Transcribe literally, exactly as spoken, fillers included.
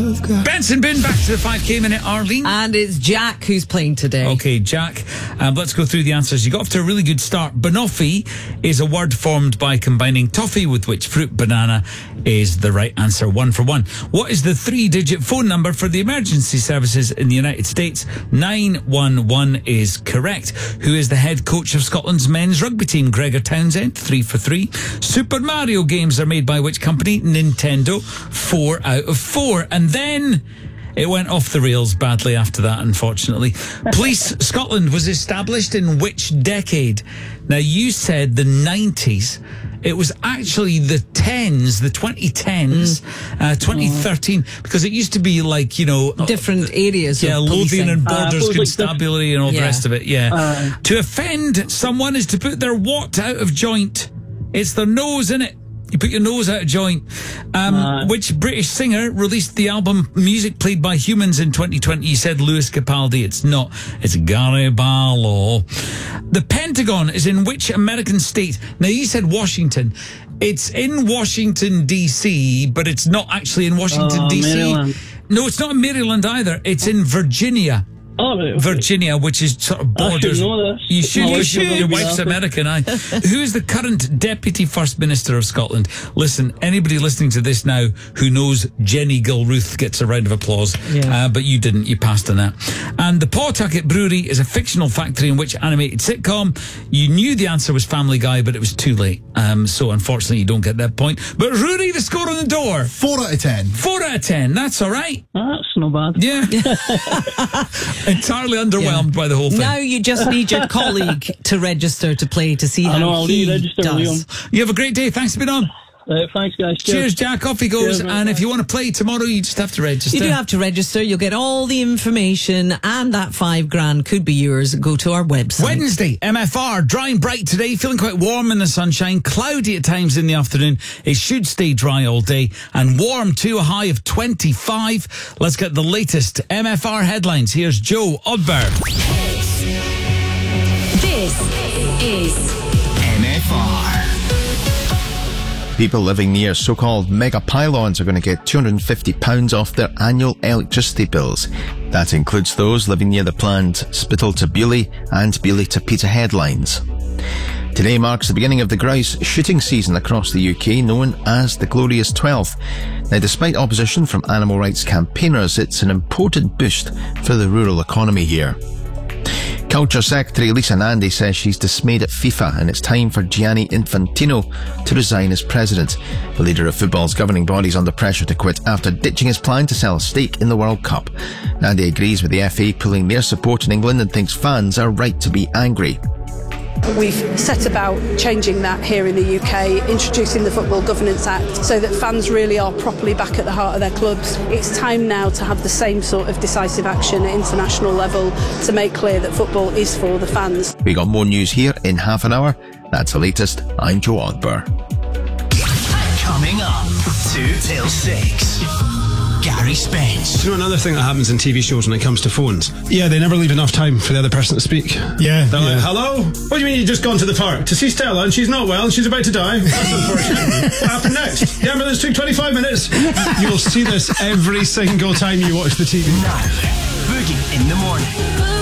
you've got. Benson Boone, back to the five K minute, Arlene. And it's Jack who's playing today. Okay, Jack, um, let's go through the answers. You got off to a really good start. Banoffee is a word formed by combining toffee with which fruit. Banana is the right answer, one for one. What is the three-digit phone number for the emergency services in the United States? nine one one is correct. Who is the head coach of Scotland's men's rugby team? Gregor Townsend, three for three. Super Mario games are made by which company? Nintendo, four out of four. And then it went off the rails badly after that, unfortunately. Police Scotland was established in which decade? Now, you said the nineties. It was actually the tens, the twenty tens, mm. uh, twenty thirteen, because it used to be like, you know... different areas yeah, of policing. Lothian and Borders uh, Constabulary and all yeah. the rest of it, yeah. Uh, to offend someone is to put their what out of joint? It's their nose, innit? You put your nose out of joint. Um, uh, which British singer released the album Music Played by Humans in twenty twenty? You said Lewis Capaldi. It's not. It's Gary Barlow. The Pentagon is in which American state? Now, you said Washington. It's in Washington, D C, but it's not actually in Washington, uh, D C. Maryland. No, it's not in Maryland either. It's in Virginia. Oh, right, okay. Virginia, which is sort of borders. I should know this. You should. My You wife should. would Your be wife's happy. American, aye. Who is the current Deputy First Minister of Scotland? Listen, anybody listening to this now who knows Jenny Gilruth gets a round of applause. Yeah. Uh, but you didn't. You passed on that. And the Pawtucket Brewery is a fictional factory in which animated sitcom? You knew the answer was Family Guy, but it was too late. Um, so unfortunately, you don't get that point. But Rory, the score on the door. Four out of ten. Four out of ten. That's all right. That's not bad. Yeah. Entirely underwhelmed by the whole thing. Now you just need your colleague to register to play to see I how know, I'll he re-register with does. Liam. You have a great day. Thanks for being on. Uh, thanks, guys. Cheers, Cheers. Jack. Off he goes. Cheers, and mate. if you want to play tomorrow, you just have to register. You do have to register. You'll get all the information, and that five grand could be yours. Go to our website. Wednesday, M F R, dry and bright today, feeling quite warm in the sunshine, cloudy at times in the afternoon. It should stay dry all day and warm too, a high of twenty-five. Let's get the latest M F R headlines. Here's Joe Odber. This is M F R. People living near so-called mega pylons are going to get two hundred fifty pounds off their annual electricity bills. That includes those living near the planned Spittal to Beauly and Beauly to Peterhead lines. Today marks the beginning of the grouse shooting season across the U K, known as the Glorious Twelfth. Now, despite opposition from animal rights campaigners, it's an important boost for the rural economy here. Culture Secretary Lisa Nandy says she's dismayed at FIFA and it's time for Gianni Infantino to resign as president. The leader of football's governing body is under pressure to quit after ditching his plan to sell a stake in the World Cup. Nandy agrees with the F A pulling their support in England and thinks fans are right to be angry. We've set about changing that here in the U K, introducing the Football Governance Act so that fans really are properly back at the heart of their clubs. It's time now to have the same sort of decisive action at international level to make clear that football is for the fans. We got more news here in half an hour. That's the latest. I'm Joe Odber. Coming up, two till six. Gary Spence. Do you know another thing that happens in T V shows when it comes to phones? Yeah, they never leave enough time for the other person to speak. Yeah. They're yeah. like, hello? What do you mean you've just gone to the park? To see Stella and she's not well and she's about to die? That's unfortunate. What happened next? The ambulance took twenty-five minutes. You'll see this every single time you watch the T V. Now, Boogie in the morning.